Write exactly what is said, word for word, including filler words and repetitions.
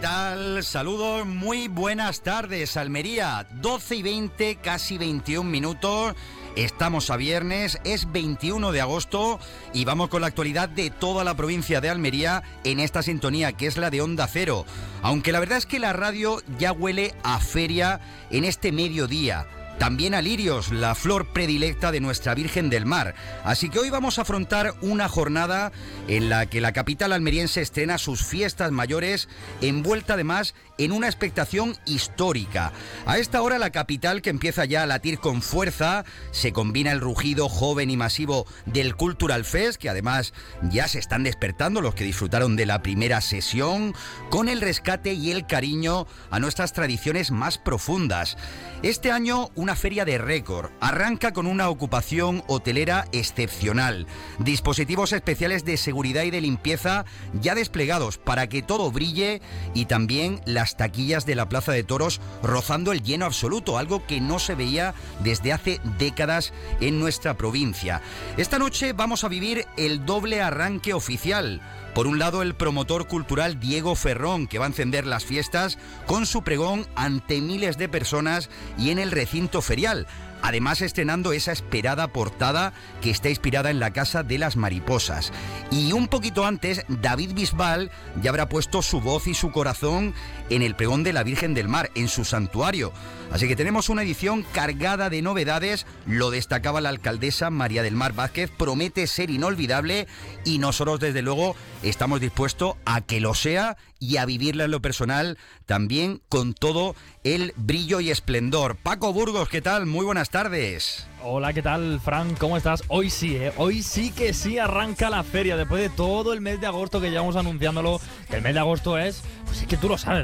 ¿Qué tal? Saludos, muy buenas tardes, Almería, doce y veinte, casi veintiún minutos. Estamos a viernes, es veintiuno de agosto y vamos con la actualidad de toda la provincia de Almería en esta sintonía que es la de Onda Cero. Aunque la verdad es que la radio ya huele a feria en este mediodía. También a lirios, la flor predilecta de nuestra Virgen del Mar. Así que hoy vamos a afrontar una jornada en la que la capital almeriense estrena sus fiestas mayores, envuelta además en una expectación histórica. A esta hora la capital, que empieza ya a latir con fuerza, se combina el rugido joven y masivo del Cultural Fest, que además ya se están despertando los que disfrutaron de la primera sesión, con el rescate y el cariño a nuestras tradiciones más profundas. Este año una feria de récord. Arranca con una ocupación hotelera excepcional. Dispositivos especiales de seguridad y de limpieza ya desplegados para que todo brille, y también las taquillas de la Plaza de Toros rozando el lleno absoluto, algo que no se veía desde hace décadas en nuestra provincia. Esta noche vamos a vivir el doble arranque oficial. Por un lado, el promotor cultural Diego Ferrón, que va a encender las fiestas con su pregón ante miles de personas y en el recinto ferial. Además, estrenando esa esperada portada que está inspirada en la Casa de las Mariposas. Y un poquito antes, David Bisbal ya habrá puesto su voz y su corazón en el pregón de la Virgen del Mar, en su santuario. Así que tenemos una edición cargada de novedades. Lo destacaba la alcaldesa María del Mar Vázquez, promete ser inolvidable y nosotros desde luego estamos dispuestos a que lo sea y a vivirla en lo personal también con todo el brillo y esplendor. Paco Burgos, ¿qué tal? Muy buenas tardes. Hola, ¿qué tal, Fran? ¿Cómo estás? Hoy sí, ¿eh? Hoy sí que sí arranca la feria, después de todo el mes de agosto que llevamos anunciándolo. El mes de agosto es, pues es que tú lo sabes,